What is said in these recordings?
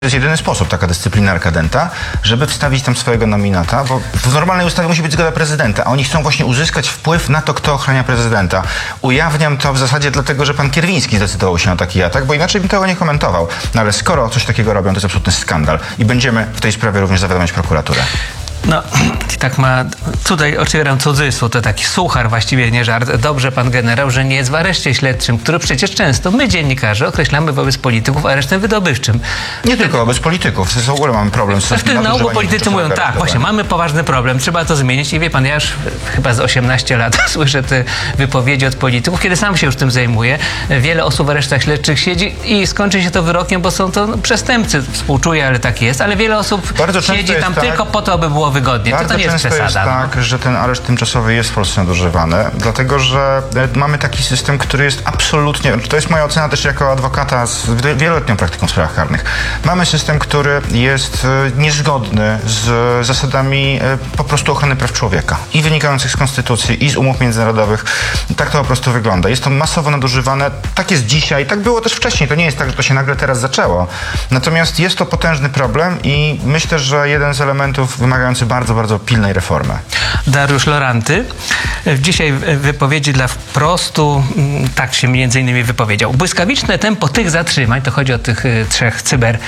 To jest jedyny sposób, taka dyscyplinarka Denta, żeby wstawić tam swojego nominata, bo w normalnej ustawie musi być zgoda prezydenta, a oni chcą właśnie uzyskać wpływ na to, kto ochrania prezydenta. Ujawniam to w zasadzie dlatego, że pan Kierwiński zdecydował się na taki atak, bo inaczej bym tego nie komentował. No ale skoro coś takiego robią, to jest absolutny skandal i będziemy w tej sprawie również zawiadamiać prokuraturę. No, tak ma, tutaj otwieram cudzysłów, to taki suchar, właściwie nie żart. Dobrze pan generał, że nie jest w areszcie śledczym, który przecież często my, dziennikarze, określamy wobec polityków aresztem wydobywczym. Nie tylko wobec polityków, w ogóle mamy problem z tym. Na ogół politycy mówią, tak, właśnie, mamy poważny problem, trzeba to zmienić i wie pan, ja już chyba z 18 lat słyszę te wypowiedzi od polityków, kiedy sam się już tym zajmuję. Wiele osób w aresztach śledczych siedzi i skończy się to wyrokiem, bo są to przestępcy, współczuję, ale tak jest, ale wiele osób siedzi tam tylko po to, aby było wygodnie. Bardzo to nie jest przesada. Jest tak, że ten areszt tymczasowy jest w Polsce nadużywany, dlatego że mamy taki system, który jest absolutnie, to jest moja ocena też jako adwokata z wieloletnią praktyką w sprawach karnych. Mamy system, który jest niezgodny z zasadami po prostu ochrony praw człowieka i wynikających z konstytucji i z umów międzynarodowych. Tak to po prostu wygląda. Jest to masowo nadużywane. Tak jest dzisiaj, tak było też wcześniej. To nie jest tak, że to się nagle teraz zaczęło. Natomiast jest to potężny problem i myślę, że jeden z elementów wymagający bardzo, bardzo pilnej reformy. Dariusz Loranty dzisiaj w wypowiedzi dla Wprostu tak się między innymi wypowiedział. Błyskawiczne tempo tych zatrzymań, to chodzi o tych trzech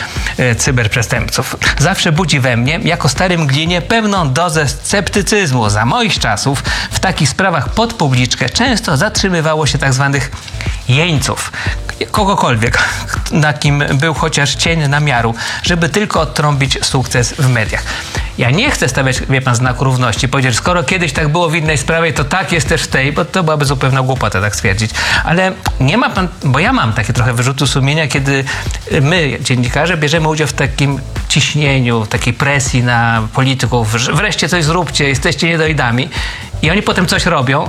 cyberprzestępców, zawsze budzi we mnie, jako starym glinie, pewną dozę sceptycyzmu. Za moich czasów w takich sprawach pod publiczkę często zatrzymywało się tak zwanych jeńców. Kogokolwiek, na kim był chociaż cień namiaru, żeby tylko odtrąbić sukces w mediach. Ja nie chcę stawiać, wie pan, znaku równości. Powiedzieć, skoro kiedyś tak było w innej sprawie, to tak jest też w tej, bo to byłaby zupełna głupota tak stwierdzić. Ale nie ma pan, bo ja mam takie trochę wyrzuty sumienia, kiedy my, dziennikarze, bierzemy udział w takim ciśnieniu, takiej presji na polityków, że wreszcie coś zróbcie, jesteście niedojdami. I oni potem coś robią,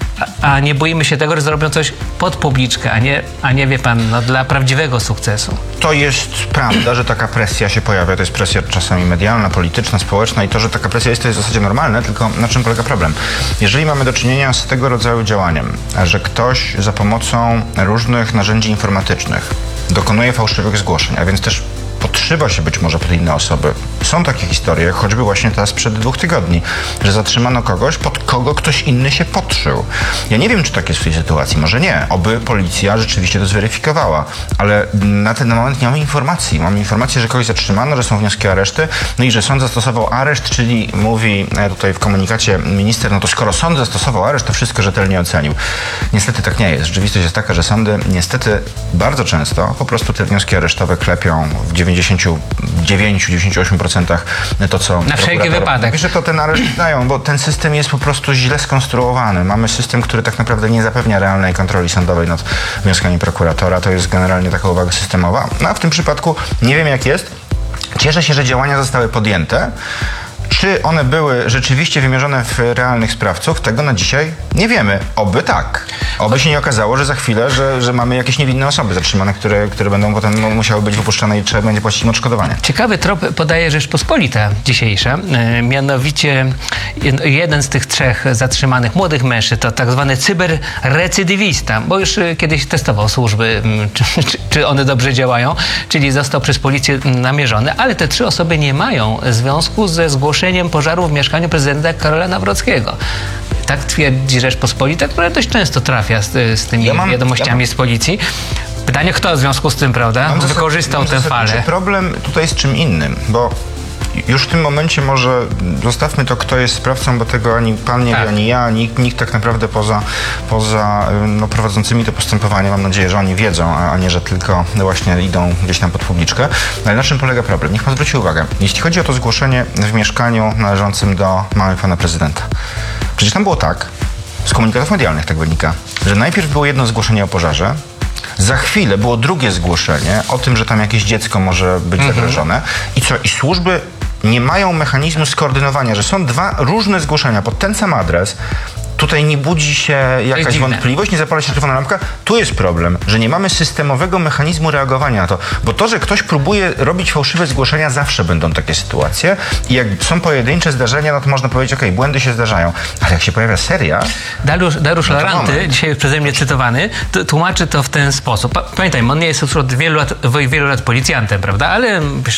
a nie boimy się tego, że zrobią coś pod publiczkę, a nie wie pan, no, dla prawdziwego sukcesu. To jest prawda, że taka presja się pojawia. To jest presja czasami medialna, polityczna, społeczna i to, że taka presja jest, to jest w zasadzie normalne, tylko na czym polega problem? Jeżeli mamy do czynienia z tego rodzaju działaniem, że ktoś za pomocą różnych narzędzi informatycznych dokonuje fałszywych zgłoszeń, a więc też podszywa się być może pod inne osoby. Są takie historie, choćby właśnie ta sprzed 2 tygodni, że zatrzymano kogoś, pod kogo ktoś inny się podszył. Ja nie wiem, czy tak jest w tej sytuacji. Może nie. Oby policja rzeczywiście to zweryfikowała. Ale na ten moment nie mamy informacji. Mamy informację, że kogoś zatrzymano, że są wnioski o areszty, no i że sąd zastosował areszt, czyli mówi tutaj w komunikacie minister, no to skoro sąd zastosował areszt, to wszystko rzetelnie ocenił. Niestety tak nie jest. Rzeczywistość jest taka, że sądy niestety bardzo często po prostu te wnioski aresztowe klepią w 99-98% to, co na wszelki wypadek. Wiesz, że to ten areszt dają, bo ten system jest po prostu źle skonstruowany. Mamy system, który tak naprawdę nie zapewnia realnej kontroli sądowej nad wnioskami prokuratora. To jest generalnie taka uwaga systemowa. No a w tym przypadku nie wiem, jak jest. Cieszę się, że działania zostały podjęte. Czy one były rzeczywiście wymierzone w realnych sprawców? Tego na dzisiaj nie wiemy. Oby tak. Oby się nie okazało, że za chwilę, że mamy jakieś niewinne osoby zatrzymane, które będą potem musiały być wypuszczone i trzeba będzie płacić im odszkodowanie. Ciekawy trop podaje Rzeczpospolita dzisiejsza. Mianowicie jeden z tych 3 zatrzymanych młodych mężczyzn to tak zwany cyberrecydywista, bo już kiedyś testował służby, czy one dobrze działają, czyli został przez policję namierzony, ale te 3 osoby nie mają związku ze zgłoszeniem pożaru w mieszkaniu prezydenta Karola Nawrockiego. Tak twierdzi Rzeczpospolita, która dość często trafia z tymi wiadomościami z policji. Pytanie, kto w związku z tym, prawda, wykorzystał tę falę? Problem tutaj jest czym innym, bo już w tym momencie może zostawmy to, kto jest sprawcą, bo tego ani pan nie wie, ani ja, ani nikt tak naprawdę poza prowadzącymi to postępowanie. Mam nadzieję, że oni wiedzą, a nie, że tylko właśnie idą gdzieś tam pod publiczkę. Ale na czym polega problem? Niech pan zwróci uwagę. Jeśli chodzi o to zgłoszenie w mieszkaniu należącym do mamy pana prezydenta. Przecież tam było tak, z komunikatów medialnych tak wynika, że najpierw było jedno zgłoszenie o pożarze, za chwilę było drugie zgłoszenie o tym, że tam jakieś dziecko może być zagrożone. I co? I służby nie mają mechanizmu skoordynowania, że są 2 różne zgłoszenia pod ten sam adres. Tutaj nie budzi się jakaś dziwne. wątpliwość, nie zapala się czerwona lampka. Tu jest problem, że nie mamy systemowego mechanizmu reagowania na to. Bo to, że ktoś próbuje robić fałszywe zgłoszenia, zawsze będą takie sytuacje. I jak są pojedyncze zdarzenia, no to można powiedzieć, okej, błędy się zdarzają. Ale jak się pojawia seria... Dariusz No to Laranty, moment. dzisiaj przeze mnie cytowany, tłumaczy to w ten sposób. Pamiętaj, on nie jest już od wielu lat policjantem, prawda? Ale